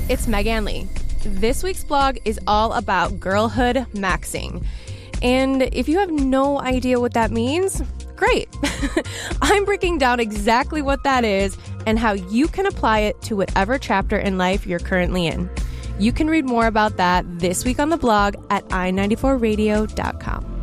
it's Megan Lee. This week's blog is all about girlhood maxing. And if you have no idea what that means, great. I'm breaking down exactly what that is and how you can apply it to whatever chapter in life you're currently in. You can read more about that this week on the blog at i94radio.com.